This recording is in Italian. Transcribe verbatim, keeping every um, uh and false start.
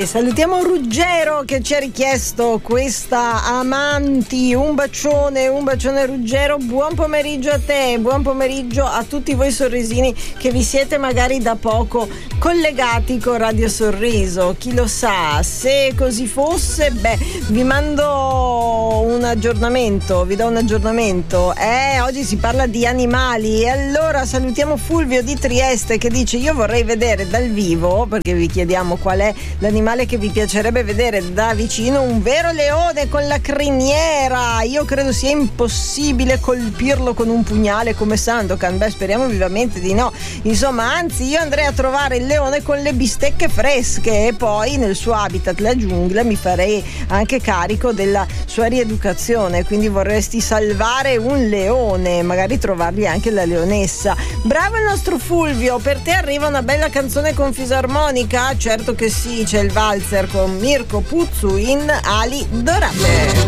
E salutiamo Ruggero che ci ha richiesto questa Amanti. Un bacione, un bacione Ruggero. Buon pomeriggio a te, buon pomeriggio a tutti voi sorrisini che vi siete magari da poco collegati con Radio Sorriso. Chi lo sa, se così fosse, beh, vi mando un aggiornamento, vi do un aggiornamento. Eh, oggi si parla di animali e allora salutiamo Fulvio di Trieste che dice: io vorrei vedere dal vivo, perché vi chiediamo qual è l'animale che vi piacerebbe vedere da vicino, un vero leone con la criniera. Io credo sia impossibile colpirlo con un pugnale come Sandokan. Beh, speriamo vivamente di no. Insomma, anzi, io andrei a trovare il leone con le bistecche fresche e poi nel suo habitat, la giungla, mi farei anche carico della sua rieducazione. Quindi vorresti salvare un leone, magari trovargli anche la leonessa. Bravo il nostro Fulvio. Per te arriva una bella canzone con fisarmonica? Certo che sì, c'è il valzer con Mirko Puzzu in Ali Dorate.